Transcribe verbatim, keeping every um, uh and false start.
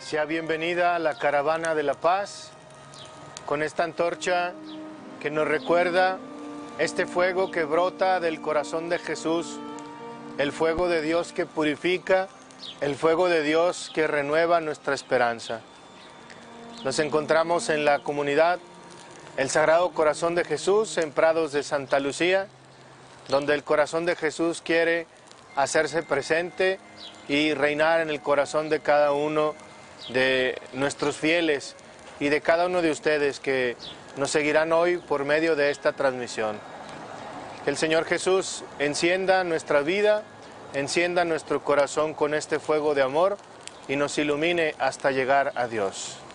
Sea bienvenida a la caravana de la paz, con esta antorcha que nos recuerda este fuego que brota del corazón de Jesús, el fuego de Dios que purifica, el fuego de Dios que renueva nuestra esperanza. Nos encontramos en la comunidad El Sagrado Corazón de Jesús en Prados de Santa Lucía, donde el corazón de Jesús quiere hacerse presente y reinar en el corazón de cada uno de nuestros fieles y de cada uno de ustedes que nos seguirán hoy por medio de esta transmisión. Que el Señor Jesús encienda nuestra vida, encienda nuestro corazón con este fuego de amor y nos ilumine hasta llegar a Dios.